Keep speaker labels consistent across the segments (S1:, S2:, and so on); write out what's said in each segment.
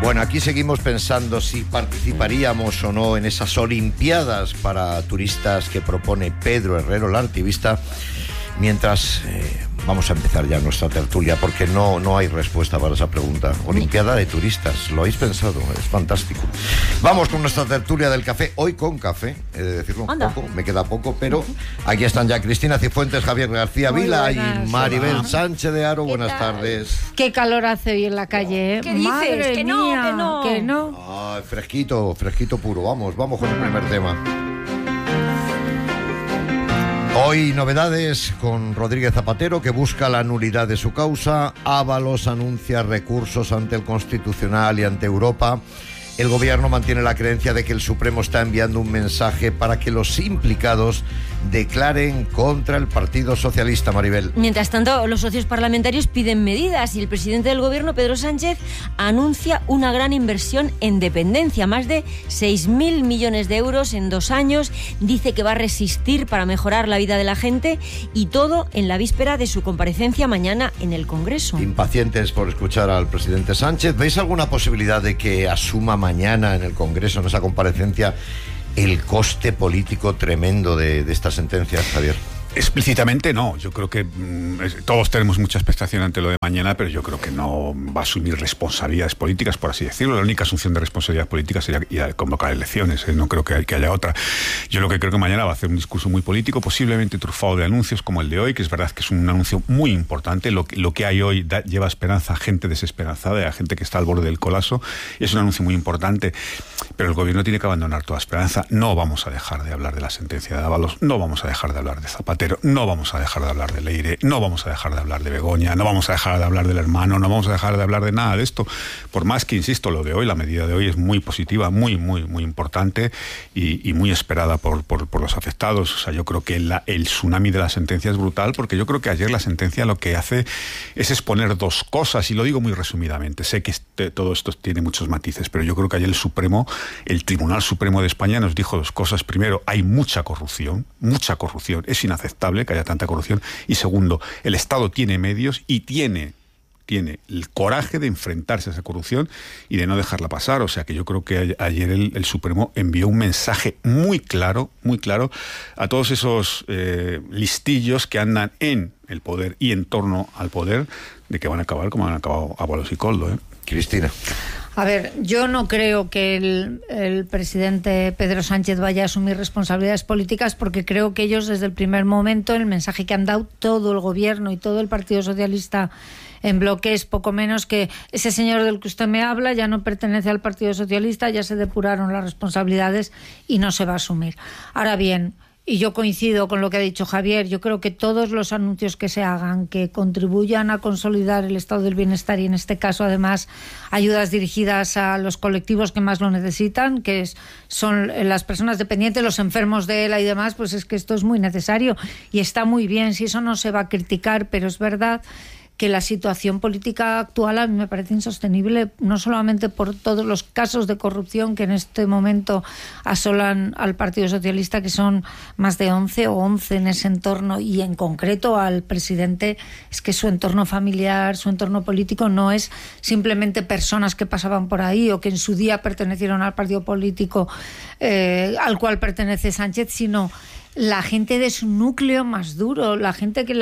S1: Bueno, aquí seguimos pensando si participaríamos o no en esas Olimpiadas para turistas que propone Pedro Herrero, el activista, mientras vamos a empezar ya nuestra tertulia, porque no hay respuesta para esa pregunta. Olimpiada de turistas, ¿lo habéis pensado? Es fantástico. Vamos con nuestra tertulia del café, hoy con café, he de decirlo un poco, me queda poco, pero aquí están ya Cristina Cifuentes, Javier García Vila y Maribel Sánchez de Haro. Buenas tardes.
S2: Qué calor hace hoy en la calle, ¿eh?
S3: ¿Qué dices?
S2: Madre
S3: Que
S2: mía,
S3: no.
S2: que no.
S1: Ah, fresquito puro. Vamos con el primer tema. Hoy novedades con Rodríguez Zapatero, que busca la nulidad de su causa. Ábalos anuncia recursos ante el Constitucional y ante Europa. El gobierno mantiene la creencia de que el Supremo está enviando un mensaje para que los implicados declaren contra el Partido Socialista, Maribel.
S3: Mientras tanto, los socios parlamentarios piden medidas y el presidente del gobierno, Pedro Sánchez, anuncia una gran inversión en dependencia, más de 6.000 millones de euros en 2 años. Dice que va a resistir para mejorar la vida de la gente, y todo en la víspera de su comparecencia mañana en el Congreso.
S1: Impacientes por escuchar al presidente Sánchez. ¿Veis alguna posibilidad de que asuma mañana en el Congreso, en esa comparecencia, el coste político tremendo de estas sentencias, Javier?
S4: Explícitamente no, yo creo que todos tenemos mucha expectación ante lo de mañana, pero yo creo que no va a asumir responsabilidades políticas, por así decirlo. La única asunción de responsabilidades políticas sería ir a convocar elecciones, no creo que haya otra. Yo lo que creo que mañana va a hacer un discurso muy político, posiblemente trufado de anuncios como el de hoy, que es verdad que es un anuncio muy importante. Lo que hay hoy lleva esperanza a gente desesperanzada, a gente que está al borde del colapso, y es un anuncio muy importante, pero el gobierno tiene que abandonar toda esperanza. No vamos a dejar de hablar de la sentencia de Ábalos, no vamos a dejar de hablar de Zapatero, no vamos a dejar de hablar de Leire, no vamos a dejar de hablar de Begoña, no vamos a dejar de hablar del hermano, no vamos a dejar de hablar de nada de esto, por más que, insisto, lo de hoy, la medida de hoy es muy positiva, muy importante y muy esperada por los afectados. O sea, yo creo que el tsunami de la sentencia es brutal, porque yo creo que ayer la sentencia lo que hace es exponer dos cosas, y lo digo muy resumidamente. Sé que todo esto tiene muchos matices, pero yo creo que ayer el Tribunal Supremo de España nos dijo dos cosas. Primero, hay mucha corrupción, es inaceptable que haya tanta corrupción. Y segundo, el Estado tiene medios y tiene el coraje de enfrentarse a esa corrupción y de no dejarla pasar. O sea que yo creo que ayer el Supremo envió un mensaje muy claro a todos esos listillos que andan en el poder y en torno al poder, de que van a acabar como han acabado Ábalos y Koldo, ¿eh?
S1: Cristina.
S2: A ver, yo no creo que el presidente Pedro Sánchez vaya a asumir responsabilidades políticas, porque creo que ellos desde el primer momento, el mensaje que han dado todo el gobierno y todo el Partido Socialista en bloque es poco menos que ese señor del que usted me habla ya no pertenece al Partido Socialista, ya se depuraron las responsabilidades y no se va a asumir. Ahora bien, y yo coincido con lo que ha dicho Javier, yo creo que todos los anuncios que se hagan que contribuyan a consolidar el estado del bienestar, y en este caso además ayudas dirigidas a los colectivos que más lo necesitan, que son las personas dependientes, los enfermos de ELA y demás, pues es que esto es muy necesario y está muy bien, si eso no se va a criticar, pero es verdad que la situación política actual a mí me parece insostenible, no solamente por todos los casos de corrupción que en este momento asolan al Partido Socialista, que son más de 11 en ese entorno, y en concreto al presidente, es que su entorno familiar, su entorno político no es simplemente personas que pasaban por ahí o que en su día pertenecieron al partido político al cual pertenece Sánchez, sino la gente de su núcleo más duro, la gente que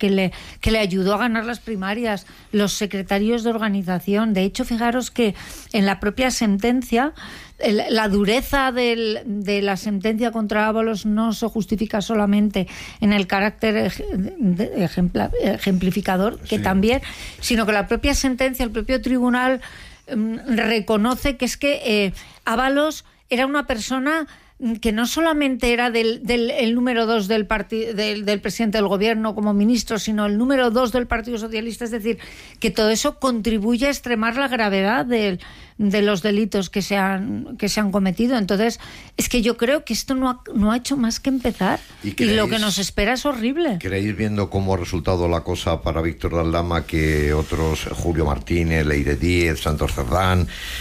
S2: le ayudó a ganar las primarias, los secretarios de organización. De hecho, fijaros que en la propia sentencia, la dureza de la sentencia contra Ábalos no se justifica solamente en el carácter ejemplificador, que sí, también, sino que la propia sentencia, el propio tribunal reconoce que es que Ábalos era una persona que no solamente era el número 2 del presidente del gobierno como ministro, sino el número 2 del Partido Socialista. Es decir, que todo eso contribuye a extremar la gravedad de los delitos que se han cometido. Entonces, es que yo creo que esto no ha hecho más que empezar, y lo que nos espera es horrible.
S1: ¿Creéis, viendo cómo ha resultado la cosa para Víctor Daldama, que otros, Julio Martínez, Leire Díez, Santos Cerdán,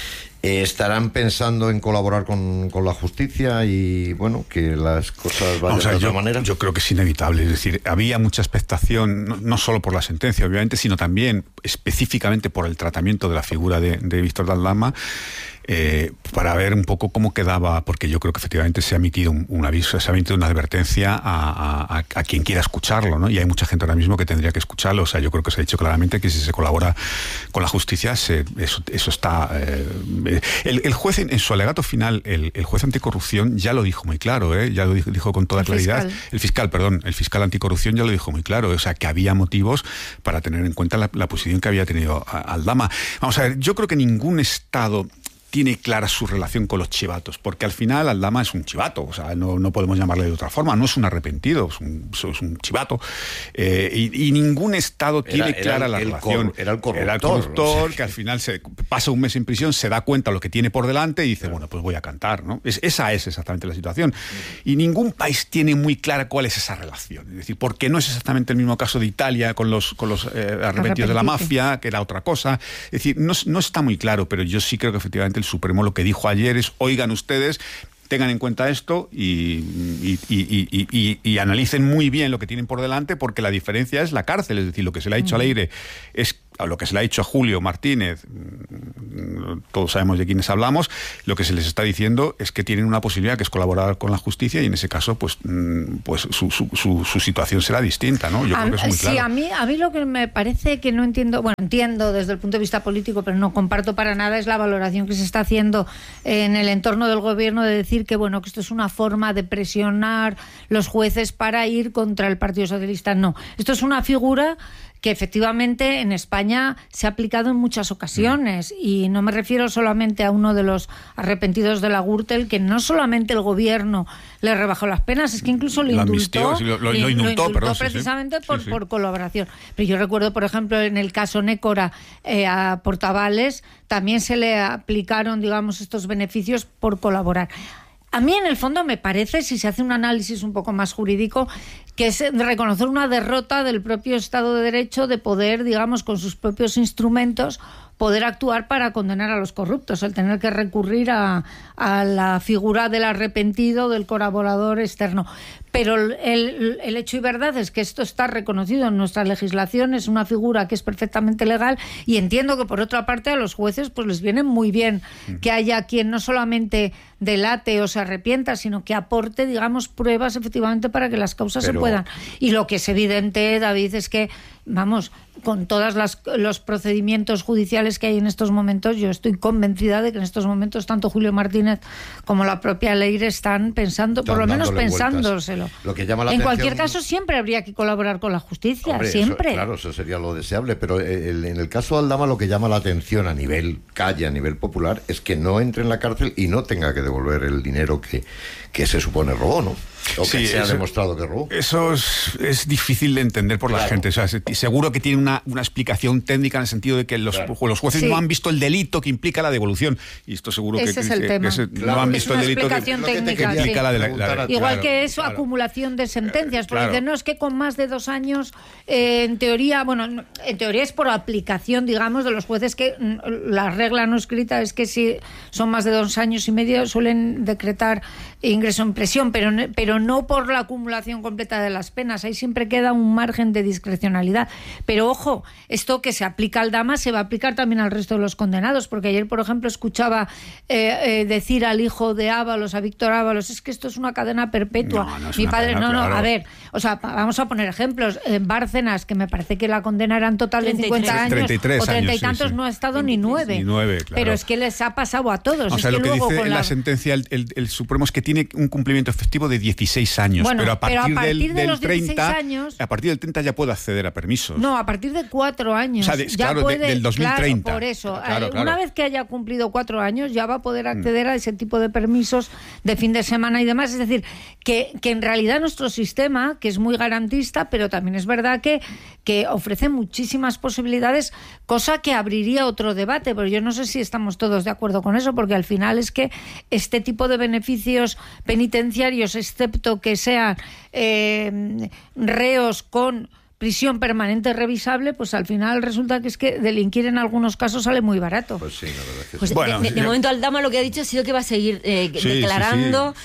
S1: ¿Estarán pensando en colaborar con la justicia y, bueno, que las cosas vayan de otra manera?
S4: Yo creo que es inevitable. Es decir, había mucha expectación, no solo por la sentencia, obviamente, sino también específicamente por el tratamiento de la figura de Víctor Daldama, para ver un poco cómo quedaba, porque yo creo que efectivamente se ha emitido un aviso, se ha emitido una advertencia a quien quiera escucharlo, ¿no? Y hay mucha gente ahora mismo que tendría que escucharlo. O sea, yo creo que se ha dicho claramente que si se colabora con la justicia, eso está... El juez, en su alegato final, el juez anticorrupción ya lo dijo muy claro, ya lo dijo con toda claridad. El fiscal anticorrupción ya lo dijo muy claro, o sea, que había motivos para tener en cuenta la posición que había tenido Aldama. Vamos a ver, yo creo que ningún Estado tiene clara su relación con los chivatos, porque al final Aldama es un chivato, o sea, no podemos llamarle de otra forma, no es un arrepentido, es un chivato, y ningún Estado tiene clara la relación.
S1: Era el
S4: corruptor, que al final se pasa un mes en prisión, se da cuenta de lo que tiene por delante y dice, bueno, pues voy a cantar, ¿no? Esa es exactamente la situación. Y ningún país tiene muy clara cuál es esa relación, es decir, porque no es exactamente el mismo caso de Italia con los arrepentidos de la mafia, que era otra cosa. Es decir, no está muy claro, pero yo sí creo que efectivamente el Supremo lo que dijo ayer es: oigan ustedes, tengan en cuenta esto y analicen muy bien lo que tienen por delante, porque la diferencia es la cárcel. Es decir, lo que se le ha dicho a Leire es lo que se le ha dicho a Julio Martínez, todos sabemos de quiénes hablamos, lo que se les está diciendo es que tienen una posibilidad, que es colaborar con la justicia, y en ese caso pues su situación será distinta, ¿no? Yo creo que es muy claro.
S2: Sí, a mí lo que me parece que no entiendo, bueno, entiendo desde el punto de vista político, pero no comparto para nada, es la valoración que se está haciendo en el entorno del gobierno de decir que, bueno, que esto es una forma de presionar los jueces para ir contra el Partido Socialista. No, esto es una figura que efectivamente en España se ha aplicado en muchas ocasiones, y no me refiero solamente a uno de los arrepentidos de la Gürtel, que no solamente el gobierno le rebajó las penas, es que incluso lo indultó,
S4: lo indultó
S2: precisamente por colaboración. Pero yo recuerdo, por ejemplo, en el caso Nécora, a Portavales también se le aplicaron, digamos, estos beneficios por colaborar. A mí, en el fondo, me parece, si se hace un análisis un poco más jurídico, que es reconocer una derrota del propio Estado de Derecho de poder, digamos, con sus propios instrumentos, poder actuar para condenar a los corruptos, el tener que recurrir a la figura del arrepentido, del colaborador externo. Pero el hecho y verdad es que esto está reconocido en nuestra legislación, es una figura que es perfectamente legal, y entiendo que, por otra parte, a los jueces pues les viene muy bien que haya quien no solamente delate o se arrepienta, sino que aporte, digamos, pruebas efectivamente para que las causas se puedan. Y lo que es evidente, David, es que, vamos, con todos los procedimientos judiciales que hay en estos momentos, yo estoy convencida de que en estos momentos tanto Julio Martínez como la propia Leire están pensando, por lo menos pensándoselo.
S1: Lo que llama la
S2: en
S1: atención...
S2: cualquier caso, siempre habría que colaborar con la justicia.
S1: Hombre,
S2: siempre.
S1: Eso sería lo deseable, pero en el caso de Aldama, lo que llama la atención a nivel calle, a nivel popular, es que no entre en la cárcel y no tenga que devolver el dinero que se supone robó, ¿no? O que se ha demostrado que robó.
S4: Eso es difícil de entender por la gente. O sea, seguro que tiene una explicación técnica, en el sentido de que los jueces no han visto el delito que implica la devolución. Y esto seguro
S2: ese es el tema.
S4: No han visto el delito que implica la
S2: igual que eso, acumulación de sentencias. Porque dicen, no, es que con más de 2 años, en teoría, en teoría es por aplicación, digamos, de los jueces, que la regla no escrita es que si son más de 2 años y medio suelen decretar ingreso en prisión, pero no por la acumulación completa de las penas. Ahí siempre queda un margen de discrecionalidad. Pero ojo, esto que se aplica al Aldama se va a aplicar también al resto de los condenados, porque ayer, por ejemplo, escuchaba decir al hijo de Ábalos, a Víctor Ábalos, es que esto es una cadena perpetua. Mi padre, claro. A ver, o sea, vamos a poner ejemplos. Bárcenas, que me parece que la condena era en total de 50 años,
S4: 33
S2: o 30
S4: años,
S2: y tantos, no ha estado ni 9.
S4: Claro.
S2: Pero es que les ha pasado a todos.
S4: O sea, lo que dice en la sentencia el Supremo es que tiene un cumplimiento efectivo de 16 años.
S2: Bueno,
S4: pero a partir
S2: de los
S4: 30
S2: años,
S4: a partir del 30 ya puede acceder a permisos.
S2: No, a partir de 4 años.
S4: O sea, del 2030.
S2: Claro, por eso.
S4: Claro.
S2: Una vez que haya cumplido 4 años, ya va a poder acceder a ese tipo de permisos de fin de semana y demás. Es decir, que en realidad nuestro sistema, que es muy garantista, pero también es verdad que ofrece muchísimas posibilidades, cosa que abriría otro debate, pero yo no sé si estamos todos de acuerdo con eso, porque al final es que este tipo de beneficios penitenciarios, excepto que sean reos con prisión permanente revisable, pues al final resulta que es que delinquir en algunos casos sale muy barato.
S1: Pues sí, la verdad es que
S3: Pues
S1: sí.
S4: Bueno,
S3: de momento Aldama lo que ha dicho ha sido que va a seguir declarando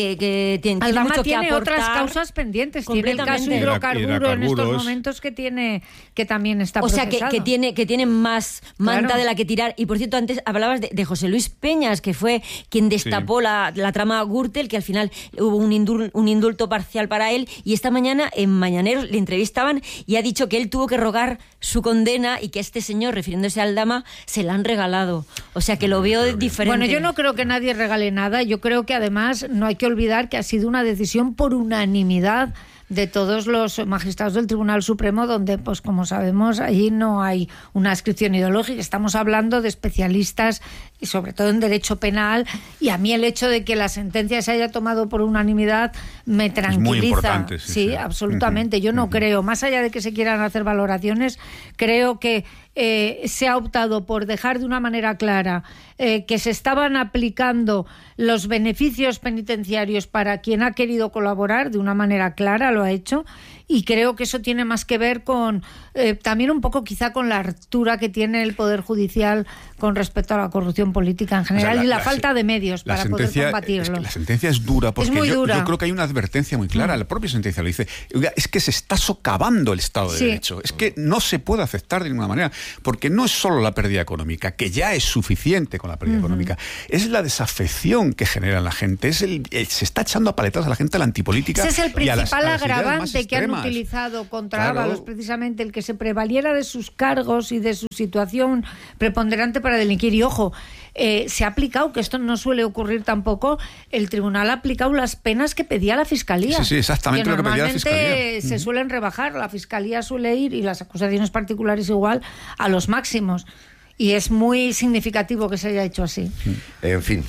S3: que tiene
S2: Aldama
S3: mucho
S2: tiene
S3: que aportar.
S2: otras causas pendientes. Tiene el caso
S3: Completamente.
S2: hidrocarburo en estos
S4: Hidrocarburos.
S2: momentos que también está
S3: O sea,
S2: procesado.
S3: que tiene más manta
S2: Claro.
S3: de la que tirar. Y por cierto, antes hablabas de José Luis Peñas, que fue quien destapó la trama Gürtel, que al final hubo un indulto parcial para él. Y esta mañana en Mañaneros le entrevistaban y ha dicho que él tuvo que rogar su condena y que a este señor, refiriéndose a Aldama, se la han regalado. O sea, que lo veo diferente.
S2: Bueno, yo no creo que nadie regale nada. Yo creo que además no hay que olvidar que ha sido una decisión por unanimidad de todos los magistrados del Tribunal Supremo, donde, pues como sabemos, allí no hay una adscripción ideológica. Estamos hablando de especialistas, y sobre todo en derecho penal, y a mí el hecho de que la sentencia se haya tomado por unanimidad me tranquiliza.
S4: muy importante,
S2: sí, absolutamente. Yo no creo, más allá de que se quieran hacer valoraciones, creo que se ha optado por dejar de una manera clara que se estaban aplicando los beneficios penitenciarios para quien ha querido colaborar, de una manera clara lo ha hecho, y creo que eso tiene más que ver con también un poco quizá con la altura que tiene el Poder Judicial con respecto a la corrupción política en general, y la falta de medios para poder combatirlo.
S4: Es que la sentencia es dura, porque
S2: muy dura.
S4: Yo creo que hay una advertencia muy clara. La propia sentencia lo dice. Oiga, es que se está socavando el Estado de Derecho. Es que no se puede aceptar de ninguna manera, porque no es solo la pérdida económica, que ya es suficiente con la pérdida económica, es la desafección que genera en la gente, se está echando a paletadas a la gente a la antipolítica.
S2: Ese es el
S4: y a
S2: principal
S4: las ideas más
S2: agravante que han
S4: extremas.
S2: utilizado contra
S1: Claro.
S2: Ábalos, precisamente el que se prevaliera de sus cargos y de su situación preponderante para delinquir. Y ojo, se ha aplicado, que esto no suele ocurrir tampoco, el tribunal ha aplicado las penas que pedía la Fiscalía.
S4: Sí, exactamente lo que pedía la Fiscalía.
S2: Normalmente se suelen rebajar, la Fiscalía suele ir, y las acusaciones particulares igual, a los máximos. Y es muy significativo que se haya hecho así.
S1: En fin,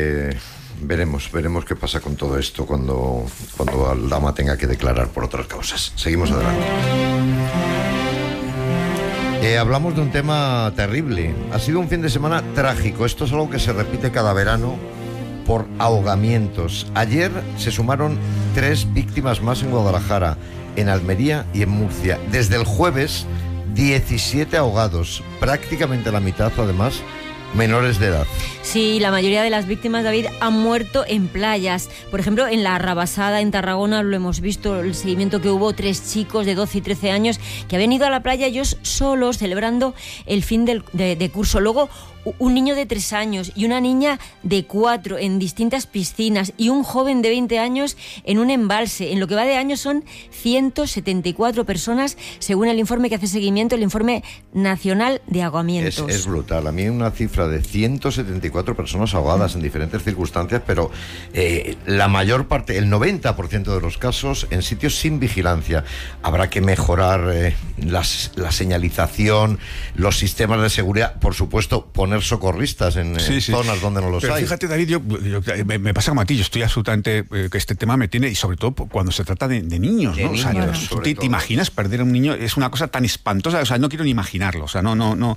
S1: veremos qué pasa con todo esto cuando Aldama tenga que declarar por otras causas. Seguimos adelante. Hablamos de un tema terrible. Ha sido un fin de semana trágico. Esto es algo que se repite cada verano por ahogamientos. Ayer se sumaron 3 víctimas más en Guadalajara, en Almería y en Murcia. Desde el jueves, 17 ahogados, prácticamente la mitad, además, menores de edad.
S3: Sí, la mayoría de las víctimas, David, han muerto en playas. Por ejemplo, en la Rabasada, en Tarragona, lo hemos visto, el seguimiento que hubo, 3 chicos de 12 y 13 años que habían ido a la playa ellos solos, celebrando el fin de curso. Luego, un niño de 3 años y una niña de 4 en distintas piscinas, y un joven de 20 años en un embalse. En lo que va de año son 174 personas, según el informe que hace seguimiento, el Informe Nacional de Ahogamientos.
S1: Es brutal. A mí una cifra de 174 personas ahogadas en diferentes circunstancias, pero la mayor parte, el 90% de los casos, en sitios sin vigilancia. Habrá que mejorar la señalización, los sistemas de seguridad, por supuesto, poner socorristas en zonas donde no los
S4: pero
S1: hay.
S4: Fíjate, David, me pasa como a ti, yo estoy absolutamente que este tema me tiene, y sobre todo cuando se trata de niños, ¿no?
S1: Niños,
S4: o sea, ¿te imaginas perder a un niño? Es una cosa tan espantosa, o sea, no quiero ni imaginarlo, o sea, no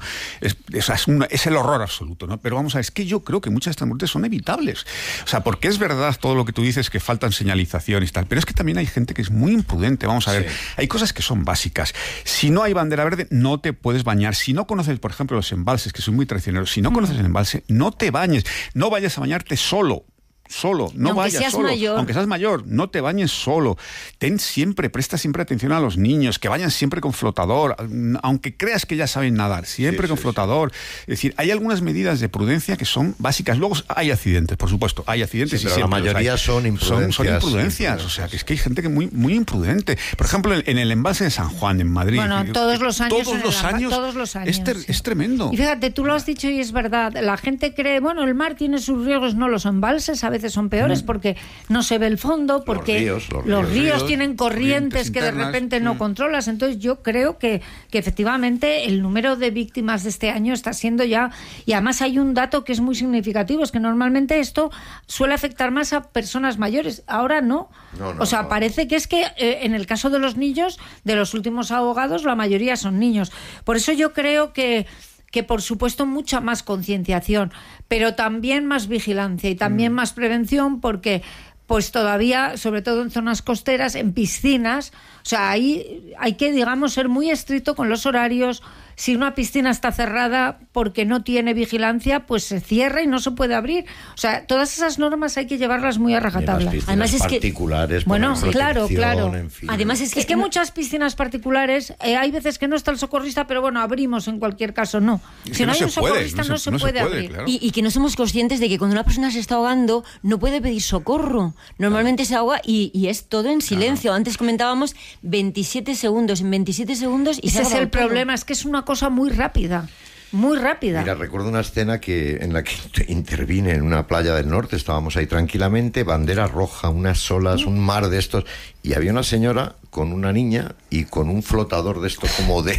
S4: es el horror absoluto, ¿no? Pero vamos a ver, es que yo creo que muchas de estas muertes son evitables, o sea, porque es verdad todo lo que tú dices, que faltan señalizaciones y tal, pero es que también hay gente que es muy imprudente. Vamos a ver, hay cosas que son básicas. Si no hay bandera verde, no te puedes bañar. Si no conoces, por ejemplo, los embalses, que son muy traicioneros, si no conoces el embalse, no te bañes, no vayas a bañarte solo, no vayas solo, aunque seas mayor, no te bañes solo. Presta siempre atención a los niños, que vayan siempre con flotador, aunque creas que ya saben nadar, siempre con flotador. Es decir, hay algunas medidas de prudencia que son básicas. Luego hay accidentes, por supuesto, hay accidentes,
S1: pero la mayoría son imprudencias.
S4: Son imprudencias, o sea, que es que hay gente que es muy, muy imprudente. Por ejemplo, en el embalse de San Juan, en Madrid.
S2: Bueno, todos los años.
S4: Es tremendo.
S2: Y fíjate, tú lo has dicho y es verdad. La gente cree, bueno, el mar tiene sus riesgos, no, los embalses a veces son peores porque no se ve el fondo, porque los ríos tienen corrientes que internas, de repente no controlas. Entonces yo creo que efectivamente el número de víctimas de este año está siendo ya, y además hay un dato que es muy significativo, es que normalmente esto suele afectar más a personas mayores, ahora no. Parece que es que en el caso de los niños, de los últimos ahogados, la mayoría son niños. Por eso yo creo que por supuesto mucha más concienciación, pero también más vigilancia y también más prevención, porque pues todavía, sobre todo en zonas costeras, en piscinas, o sea, ahí hay que, digamos, ser muy estricto con los horarios. Si una piscina está cerrada porque no tiene vigilancia, pues se cierra y no se puede abrir. O sea, todas esas normas hay que llevarlas muy a rajatabla.
S1: Además es particulares,
S2: que... Bueno, claro.
S1: En fin.
S2: Además es que muchas piscinas particulares, hay veces que no está el socorrista, pero bueno, abrimos en cualquier caso, no. Si no hay un socorrista no se puede abrir.
S3: Claro. Y que no somos conscientes de que cuando una persona se está ahogando no puede pedir socorro. Normalmente se ahoga y es todo en silencio. Antes comentábamos 27 segundos. En 27 segundos y
S2: ese es el problema, es que es una cosa muy rápida. Muy rápida.
S1: Mira, recuerdo una escena en la que intervine en una playa del norte, estábamos ahí tranquilamente, bandera roja, unas olas, un mar de estos, y había una señora con una niña y con un flotador de estos como de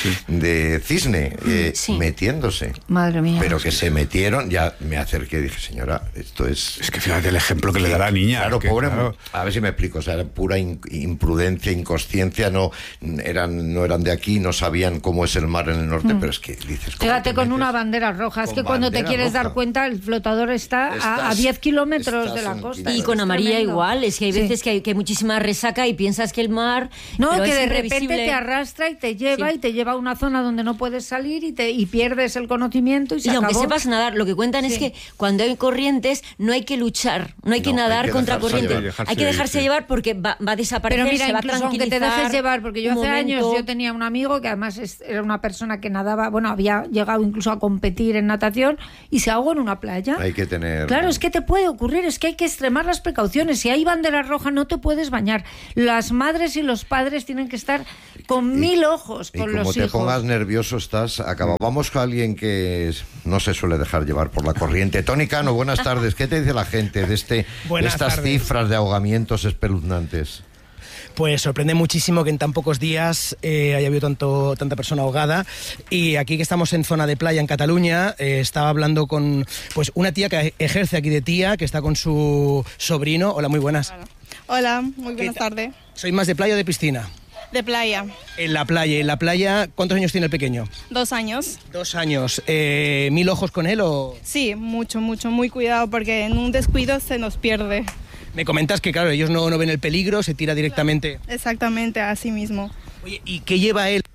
S1: cisne, metiéndose.
S2: Madre mía.
S1: Pero que se metieron, ya me acerqué y dije, señora, esto es...
S4: Es que fíjate el ejemplo que le da la niña.
S1: Claro, pobre, claro. A ver si me explico, o sea, era pura imprudencia, inconsciencia, no eran de aquí, no sabían cómo es el mar en el norte, pero es que dices...
S2: Fíjate con una bandera roja, es que cuando te quieres dar cuenta, el flotador está a 10 kilómetros de la costa.
S3: Y con amarilla igual, es que hay veces que hay muchísima resaca y piensas que el mar...
S2: No, que de repente te arrastra y te lleva a una zona donde no puedes salir y pierdes el conocimiento y se acabó.
S3: Aunque sepas nadar, lo que cuentan es que cuando hay corrientes no hay que luchar, no hay que nadar contra corriente. Hay que dejarse llevar porque va a desaparecer,
S2: pero mira,
S3: se va a tranquilizar.
S2: Aunque te dejes llevar, porque yo hace años yo tenía un amigo que además era una persona que nadaba, bueno, había llegado incluso a competir en natación y se ahogó en una playa.
S1: Hay que tener...
S2: Claro, es que te puede ocurrir, es que hay que extremar las precauciones. Si hay bandera roja no te puedes bañar. Las madres y los padres tienen que estar con 1000 ojos con los hijos.
S1: Y como te pongas nervioso estás acabado. Vamos con alguien que no se suele dejar llevar por la corriente. Tony Cano, buenas tardes. ¿Qué te dice la gente de estas cifras de ahogamientos espeluznantes?
S5: Pues sorprende muchísimo que en tan pocos días haya habido tanta persona ahogada. Y aquí que estamos en zona de playa en Cataluña, estaba hablando con una tía que ejerce aquí de tía, que está con su sobrino. Hola, muy buenas.
S6: Hola, muy buenas tardes.
S5: ¿Sois más de playa o de piscina?
S6: De playa.
S5: En la playa, ¿cuántos años tiene el pequeño?
S6: 2 años.
S5: 2 años. ¿1000 ojos con él o...?
S6: Sí, mucho, muy cuidado porque en un descuido se nos pierde.
S5: Me comentas que, claro, ellos no ven el peligro, se tira directamente...
S6: Exactamente, así mismo.
S5: Oye, ¿y qué lleva él?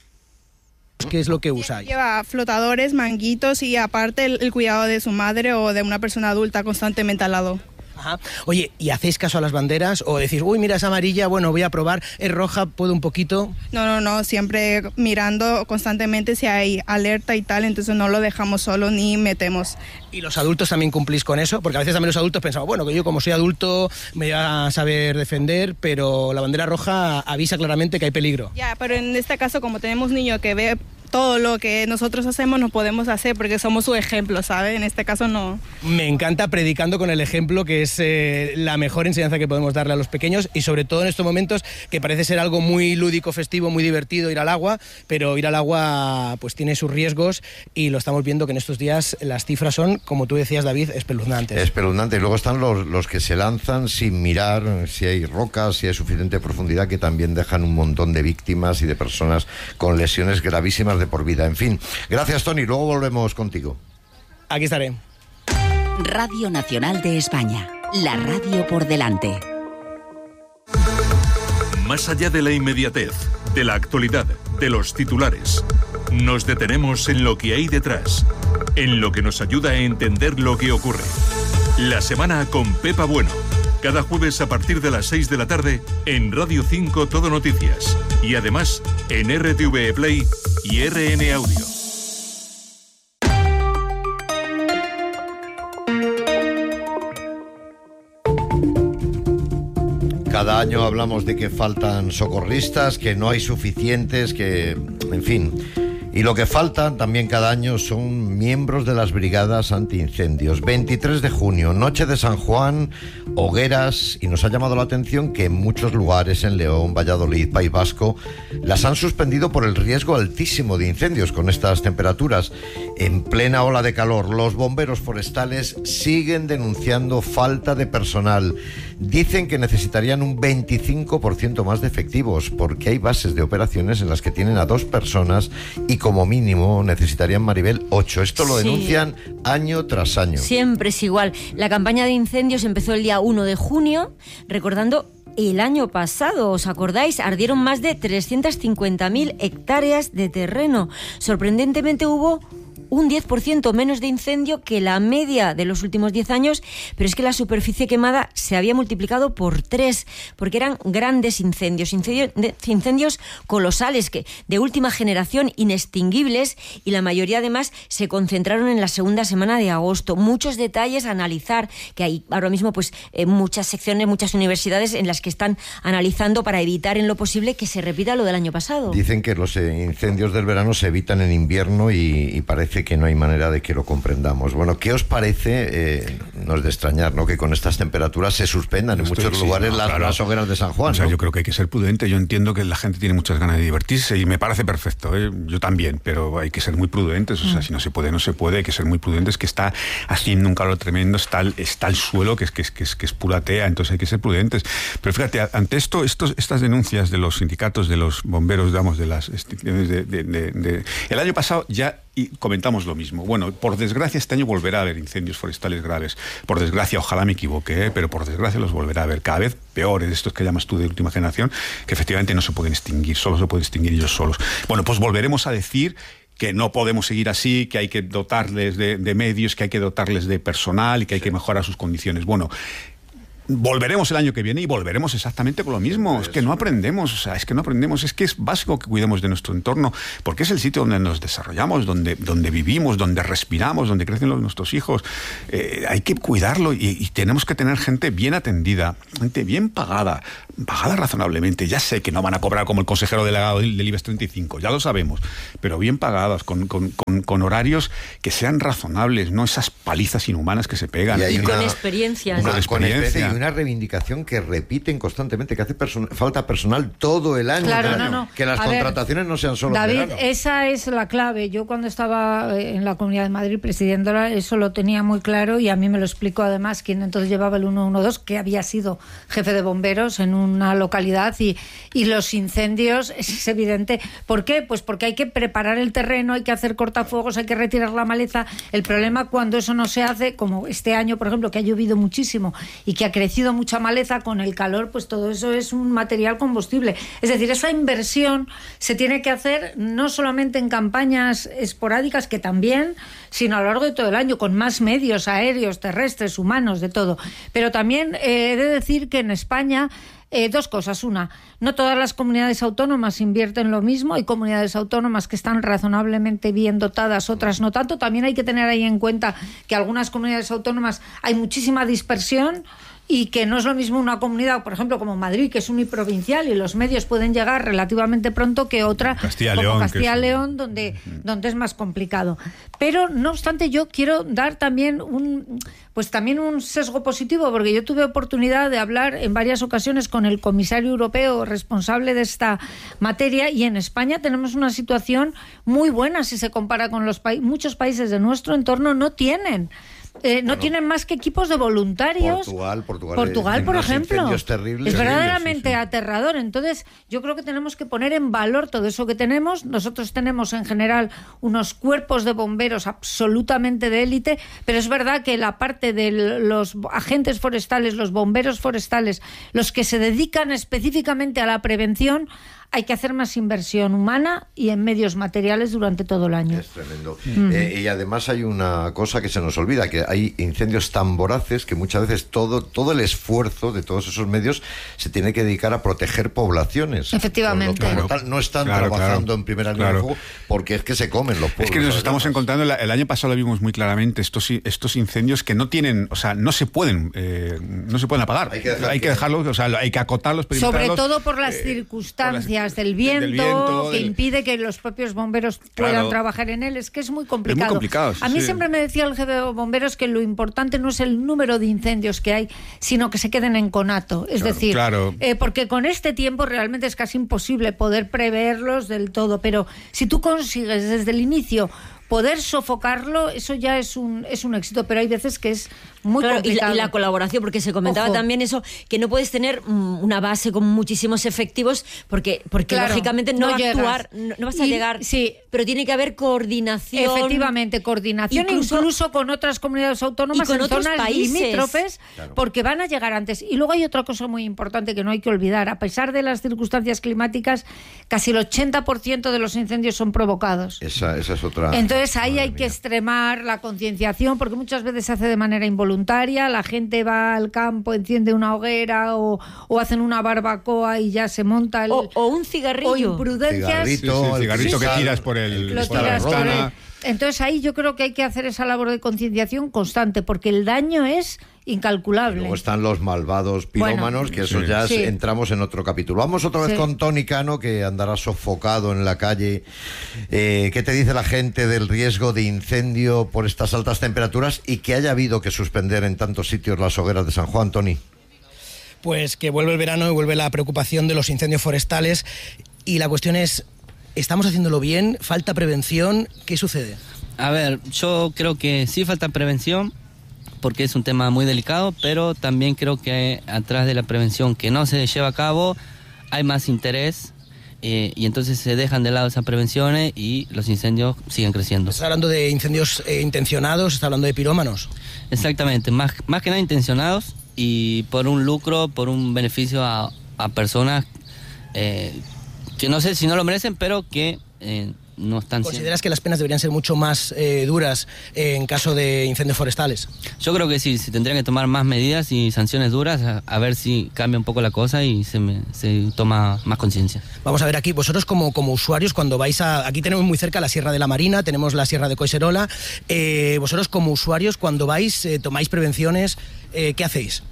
S5: ¿Qué es lo que usa?
S6: Lleva flotadores, manguitos y aparte el cuidado de su madre o de una persona adulta constantemente al lado.
S5: Ajá. Oye, ¿y hacéis caso a las banderas? ¿O decís, uy, mira, es amarilla, bueno, voy a probar, es roja, puedo un poquito?
S6: No, siempre mirando constantemente si hay alerta y tal, entonces no lo dejamos solo ni metemos.
S5: ¿Y los adultos también cumplís con eso? Porque a veces también los adultos pensamos, bueno, que yo como soy adulto me voy a saber defender, pero la bandera roja avisa claramente que hay peligro.
S6: Ya, pero en este caso, como tenemos niños que ve todo lo que nosotros hacemos, no podemos hacer porque somos su ejemplo, ¿sabes? En este caso no.
S5: Me encanta predicando con el ejemplo, que es la mejor enseñanza que podemos darle a los pequeños, y sobre todo en estos momentos que parece ser algo muy lúdico, festivo, muy divertido ir al agua, pero ir al agua pues tiene sus riesgos y lo estamos viendo que en estos días las cifras son, como tú decías, David, espeluznantes.
S1: Espeluznantes. Luego están los que se lanzan sin mirar si hay rocas, si hay suficiente profundidad, que también dejan un montón de víctimas y de personas con lesiones gravísimas de por vida. En fin, gracias, Tony. Luego volvemos contigo.
S5: Aquí estaré.
S7: Radio Nacional de España, la radio por delante.
S8: Más allá de la inmediatez, de la actualidad, de los titulares, nos detenemos en lo que hay detrás, en lo que nos ayuda a entender lo que ocurre. La semana con Pepa Bueno. Cada jueves a partir de las 6 de la tarde en Radio 5 Todo Noticias. Y además en RTV Play y RN Audio.
S1: Cada año hablamos de que faltan socorristas, que no hay suficientes, que... en fin... Y lo que faltan también cada año son miembros de las brigadas antiincendios. 23 de junio, noche de San Juan, hogueras, y nos ha llamado la atención que en muchos lugares, en León, Valladolid, País Vasco, las han suspendido por el riesgo altísimo de incendios con estas temperaturas. En plena ola de calor, los bomberos forestales siguen denunciando falta de personal. Dicen que necesitarían un 25% más de efectivos, porque hay bases de operaciones en las que tienen a 2 personas y como mínimo necesitarían, Maribel, 8. Esto lo denuncian año tras año.
S3: Siempre es igual. La campaña de incendios empezó el día 1 de junio, recordando el año pasado, ¿os acordáis? Ardieron más de 350.000 hectáreas de terreno. Sorprendentemente hubo un 10% menos de incendio que la media de los últimos 10 años, pero es que la superficie quemada se había multiplicado por 3, porque eran grandes incendios colosales, que de última generación, inextinguibles, y la mayoría además se concentraron en la segunda semana de agosto. Muchos detalles a analizar, que hay ahora mismo pues muchas secciones, muchas universidades en las que están analizando para evitar en lo posible que se repita lo del año pasado.
S1: Dicen que los incendios del verano se evitan en invierno y parece que no hay manera de que lo comprendamos. Bueno, ¿qué os parece? No es de extrañar, ¿no?, que con estas temperaturas se suspendan en muchos lugares las hogueras de San Juan.
S4: O sea,
S1: ¿no?
S4: Yo creo que hay que ser prudente. Yo entiendo que la gente tiene muchas ganas de divertirse y me parece perfecto, ¿eh? Yo también, pero hay que ser muy prudentes. O sea, si no se puede, no se puede. Hay que ser muy prudentes, que está haciendo un calor tremendo, está el suelo que es pura tea, entonces hay que ser prudentes. Pero fíjate, ante estas denuncias de los sindicatos, de los bomberos, digamos, de las extinciones el año pasado ya y comentamos lo mismo. Bueno, por desgracia este año volverá a haber incendios forestales graves. Por desgracia, ojalá me equivoque, pero por desgracia los volverá a haber cada vez peores, estos que llamas tú de última generación, que efectivamente no se pueden extinguir, solo se pueden extinguir ellos solos. Bueno, pues volveremos a decir que no podemos seguir así, que hay que dotarles de medios, que hay que dotarles de personal y que hay que mejorar sus condiciones. Bueno, volveremos el año que viene y volveremos exactamente con lo mismo. Es que no aprendemos, es que es básico que cuidemos de nuestro entorno, porque es el sitio donde nos desarrollamos, donde vivimos, donde respiramos, donde crecen nuestros hijos. Hay que cuidarlo y tenemos que tener gente bien atendida, gente bien pagada razonablemente. Ya sé que no van a cobrar como el consejero delegado del IBEX 35, ya lo sabemos, pero bien pagadas, con horarios que sean razonables, no esas palizas inhumanas que se pegan.
S3: Y con experiencia.
S1: Y una reivindicación que repiten constantemente, que hace falta personal todo el año.
S2: Claro,
S1: que las contrataciones no sean solo
S2: David,
S1: verano.
S2: esa es la clave. Yo cuando estaba en la Comunidad de Madrid presidiéndola, eso lo tenía muy claro, y a mí me lo explicó además quien entonces llevaba el 112, que había sido jefe de bomberos en una localidad, y los incendios, es evidente. ¿Por qué? Pues porque hay que preparar el terreno, hay que hacer cortafuegos, hay que retirar la maleza. El problema cuando eso no se hace, como este año, por ejemplo, que ha llovido muchísimo y que ha crecido mucha maleza con el calor, pues todo eso es un material combustible. Es decir, esa inversión se tiene que hacer no solamente en campañas esporádicas, que también, sino a lo largo de todo el año, con más medios aéreos, terrestres, humanos, de todo. Pero también he de decir que en España dos cosas. Una, no todas las comunidades autónomas invierten lo mismo. Hay comunidades autónomas que están razonablemente bien dotadas, otras no tanto. También hay que tener ahí en cuenta que algunas comunidades autónomas hay muchísima dispersión, y que no es lo mismo una comunidad, por ejemplo, como Madrid, que es uniprovincial y los medios pueden llegar relativamente pronto, que otra como Castilla-León, donde es más complicado. Pero, no obstante, yo quiero dar también un sesgo positivo, porque yo tuve oportunidad de hablar en varias ocasiones con el comisario europeo responsable de esta materia, y en España tenemos una situación muy buena si se compara con muchos países de nuestro entorno. No tienen más que equipos de voluntarios. Portugal, por ejemplo. Es verdaderamente aterrador. Entonces, yo creo que tenemos que poner en valor todo eso que tenemos. Nosotros tenemos en general unos cuerpos de bomberos absolutamente de élite, pero es verdad que la parte de los agentes forestales, los bomberos forestales, los que se dedican específicamente a la prevención, hay que hacer más inversión humana y en medios materiales durante todo el año.
S1: Es tremendo. Y además hay una cosa que se nos olvida, que hay incendios tan voraces que muchas veces todo el esfuerzo de todos esos medios se tiene que dedicar a proteger poblaciones.
S2: Efectivamente.
S1: No están trabajando en primera línea de fuego, porque es que se comen los pueblos.
S4: Es que nos estamos encontrando, el año pasado lo vimos muy claramente, estos incendios que no tienen, o sea, no se pueden apagar. Hay que dejarlos, o sea, hay que acotarlos,
S2: sobre todo por las circunstancias del viento, que impide que los propios bomberos puedan trabajar en él. Es que es muy complicado.
S4: Es muy complicado,
S2: a mí siempre me decía el jefe de bomberos que lo importante no es el número de incendios que hay, sino que se queden en conato. Es decir, porque con este tiempo realmente es casi imposible poder preverlos del todo, pero si tú consigues desde el inicio poder sofocarlo, eso ya es un éxito, pero hay veces que es muy
S3: claro,
S2: complicado.
S3: Y la colaboración, porque se comentaba también eso, que no puedes tener una base con muchísimos efectivos, porque claro, lógicamente no va a actuar, no vas a llegar,
S2: sí,
S3: pero tiene que haber coordinación.
S2: Efectivamente, coordinación incluso con otras comunidades autónomas
S3: y con
S2: en
S3: otros
S2: zonas
S3: países
S2: limítrofes, claro, porque van a llegar antes. Y luego hay otra cosa muy importante que no hay que olvidar. A pesar de las circunstancias climáticas, casi el 80% de los incendios son provocados.
S1: Esa es otra.
S2: Entonces ahí hay que extremar la concienciación, porque muchas veces se hace de manera involuntaria. La gente va al campo, enciende una hoguera o hacen una barbacoa y ya se monta
S3: o un cigarrillo.
S2: O imprudencias.
S4: El cigarrito que tiras por el
S2: ventana. Entonces ahí yo creo que hay que hacer esa labor de concienciación constante, porque el daño es incalculable.
S1: Y luego están los malvados pirómanos, que eso ya entramos en otro capítulo. Vamos otra vez con Toni Cano, que andará sofocado en la calle. ¿Qué te dice la gente del riesgo de incendio por estas altas temperaturas y que haya habido que suspender en tantos sitios las hogueras de San Juan, Toni?
S5: Pues que vuelve el verano y vuelve la preocupación de los incendios forestales, y la cuestión es, ¿estamos haciéndolo bien? ¿Falta prevención? ¿Qué sucede?
S9: A ver, yo creo que sí falta prevención, porque es un tema muy delicado, pero también creo que atrás de la prevención que no se lleva a cabo hay más interés, y entonces se dejan de lado esas prevenciones y los incendios siguen creciendo.
S5: ¿Estás hablando de incendios intencionados? ¿Estás hablando de pirómanos?
S9: Exactamente, más que nada intencionados y por un lucro, por un beneficio a personas que no sé si no lo merecen, pero que no están...
S5: ¿Consideras que las penas deberían ser mucho más duras en caso de incendios forestales?
S9: Yo creo que sí, se tendrían que tomar más medidas y sanciones duras, a ver si cambia un poco la cosa y se toma más conciencia.
S5: Vamos a ver aquí, vosotros como usuarios, cuando vais aquí tenemos muy cerca la Sierra de la Marina, tenemos la Sierra de Collserola, vosotros como usuarios, cuando vais, tomáis prevenciones, ¿qué hacéis?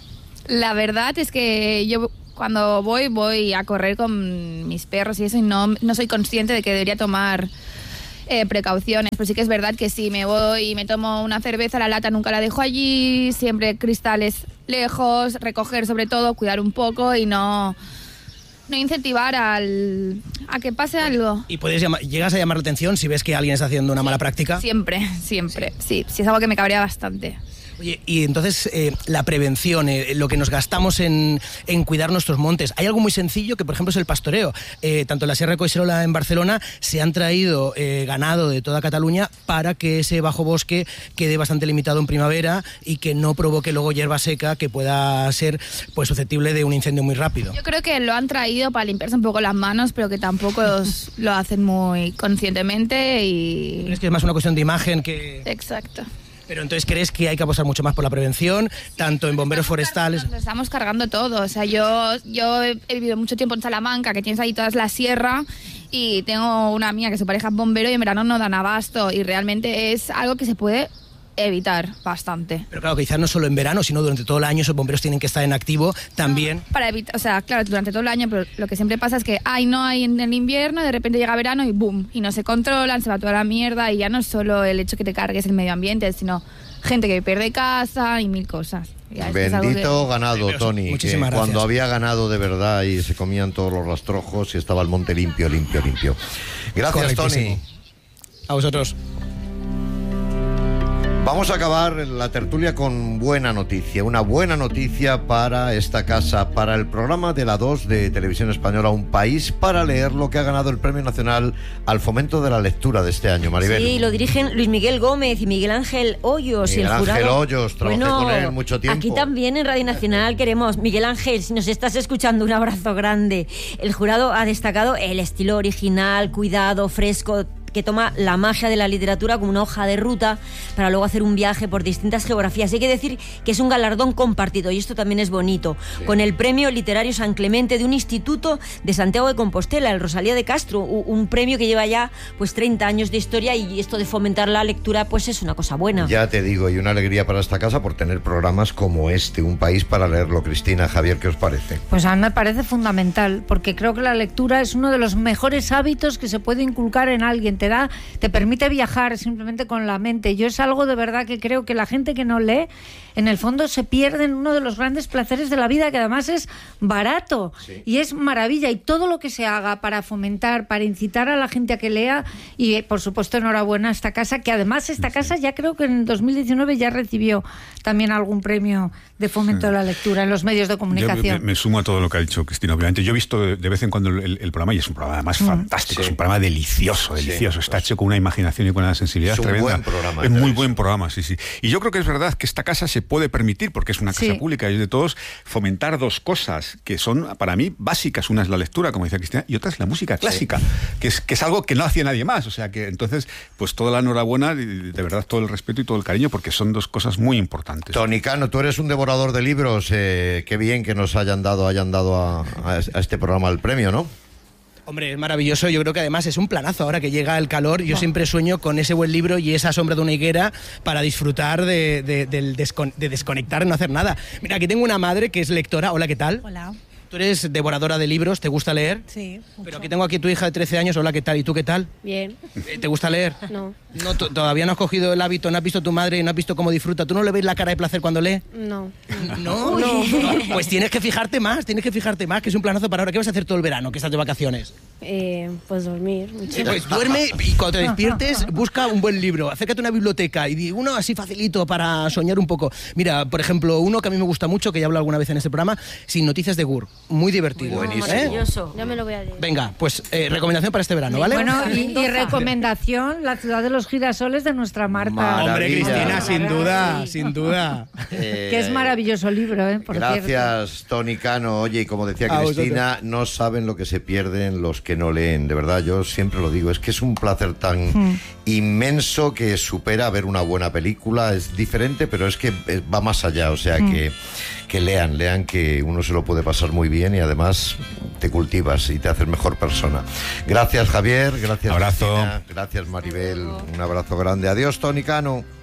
S10: La verdad es que yo cuando voy a correr con mis perros y eso, y no soy consciente de que debería tomar precauciones, pero sí que es verdad que si me voy y me tomo una cerveza, la lata nunca la dejo allí, siempre cristales lejos, recoger sobre todo, cuidar un poco y no incentivar a que pase algo.
S5: ¿Y llegas a llamar la atención si ves que alguien está haciendo una mala práctica?
S10: Siempre, sí, es algo que me cabrea bastante.
S5: Oye, y entonces la prevención, lo que nos gastamos en cuidar nuestros montes, hay algo muy sencillo que por ejemplo es el pastoreo. Tanto en la Sierra de Collserola en Barcelona se han traído ganado de toda Cataluña para que ese bajo bosque quede bastante limitado en primavera y que no provoque luego hierba seca que pueda ser pues susceptible de un incendio muy rápido.
S10: Yo creo que lo han traído para limpiarse un poco las manos, pero que tampoco lo hacen muy conscientemente y...
S5: ¿Crees que es más una cuestión de imagen que...?
S10: Exacto.
S5: Pero entonces, ¿crees que hay que apostar mucho más por la prevención, tanto en bomberos forestales?
S10: Nos estamos cargando todo. O sea, yo he vivido mucho tiempo en Salamanca, que tienes ahí toda la sierra, y tengo una amiga que su pareja es bombero y en verano no dan abasto, y realmente es algo que se puede evitar bastante.
S5: Pero claro, quizás no solo en verano, sino durante todo el año esos bomberos tienen que estar en activo también.
S10: Para evitar, o sea, claro, durante todo el año, pero lo que siempre pasa es que no hay en el invierno, de repente llega verano y boom, y no se controlan, se va toda la mierda, y ya no es solo el hecho que te cargues el medio ambiente, sino gente que pierde casa y mil cosas.
S1: Bendito ganado, Toni, que cuando había ganado de verdad y se comían todos los rastrojos y estaba el monte limpio. Gracias, Toni.
S5: A vosotros.
S1: Vamos a acabar la tertulia con buena noticia, una buena noticia para esta casa, para el programa de la 2 de Televisión Española, Un País para Leer, lo que ha ganado el Premio Nacional al Fomento de la Lectura de este año, Maribel.
S3: Sí, lo dirigen Luis Miguel Gómez y Miguel Ángel Hoyos.
S1: Miguel Ángel Hoyos, trabajé con él mucho tiempo.
S3: Aquí también en Radio Nacional queremos, Miguel Ángel, si nos estás escuchando, un abrazo grande. El jurado ha destacado el estilo original, cuidado, fresco, que toma la magia de la literatura como una hoja de ruta para luego hacer un viaje por distintas geografías. Hay que decir que es un galardón compartido, y esto también es bonito, con el Premio Literario San Clemente de un instituto de Santiago de Compostela, el Rosalía de Castro, un premio que lleva ya pues 30 años de historia, y esto de fomentar la lectura pues es una cosa buena.
S1: Ya te digo, y una alegría para esta casa por tener programas como este, Un País para Leerlo. Cristina, Javier, ¿qué os parece?
S2: Pues a mí me parece fundamental, porque creo que la lectura es uno de los mejores hábitos que se puede inculcar en alguien. te permite viajar simplemente con la mente. Yo es algo de verdad que creo que la gente que no lee, en el fondo se pierde en uno de los grandes placeres de la vida, que además es barato y es maravilla. Y todo lo que se haga para fomentar, para incitar a la gente a que lea, y por supuesto enhorabuena a esta casa, que además esta casa ya creo que en 2019 ya recibió también algún premio de fomento de la lectura en los medios de comunicación.
S4: Yo me sumo a todo lo que ha dicho Cristina, obviamente. Yo he visto de vez en cuando el programa, y es un programa además fantástico, es un programa delicioso. Está hecho con una imaginación y con una sensibilidad tremenda. Es un buen programa. Es muy buen programa, sí. Y yo creo que es verdad que esta casa se puede permitir, porque es una casa pública y es de todos, fomentar dos cosas que son para mí básicas. Una es la lectura, como decía Cristina, y otra es la música clásica, que es algo que no hacía nadie más. O sea que entonces, pues toda la enhorabuena y de verdad todo el respeto y todo el cariño, porque son dos cosas muy importantes.
S1: Tony Cano, tú eres un devorador de libros, qué bien que nos hayan dado a este programa el premio, ¿no?
S5: Hombre, es maravilloso. Yo creo que además es un planazo ahora que llega el calor. Yo siempre sueño con ese buen libro y esa sombra de una higuera para disfrutar de desconectar y no hacer nada. Mira, aquí tengo una madre que es lectora. Hola, ¿qué tal?
S11: Hola.
S5: ¿Tú eres devoradora de libros? ¿Te gusta leer?
S11: Sí.
S5: Pero aquí tengo aquí tu hija de 13 años. Hola, ¿qué tal? ¿Y tú qué tal?
S11: Bien.
S5: ¿Te gusta leer?
S11: No.
S5: No, todavía no has cogido el hábito, no has visto tu madre, no has visto cómo disfruta. ¿Tú no le ves la cara de placer cuando lee?
S11: No.
S5: No. Pues tienes que fijarte más, que es un planazo para ahora. ¿Qué vas a hacer todo el verano, que estás de vacaciones?
S11: Pues dormir mucho.
S5: Pues duerme y cuando te despiertes busca un buen libro, acércate a una biblioteca y di uno así facilito para soñar un poco. Mira, por ejemplo, uno que a mí me gusta mucho, que ya he hablado alguna vez en este programa, Sin noticias de Gur. Muy divertido.
S11: Maravilloso. Ya me lo voy a leer.
S5: Venga, pues recomendación para este verano, ¿vale?
S2: Bueno, y recomendación, La ciudad de los girasoles de nuestra Marta.
S1: Maravilla.
S5: Hombre, Cristina, sin duda.
S2: Que es maravilloso libro, por
S1: gracias,
S2: cierto.
S1: Tony Cano. Oye, y como decía Cristina, no saben lo que se pierden los que no leen. De verdad, yo siempre lo digo, es que es un placer tan inmenso que supera ver una buena película. Es diferente, pero es que va más allá. O sea, que lean, que uno se lo puede pasar muy bien y además te cultivas y te haces mejor persona. Gracias, Javier. Gracias,
S4: abrazo.
S1: Cristina, gracias, Maribel. Un abrazo grande. Adiós, Tony Cano.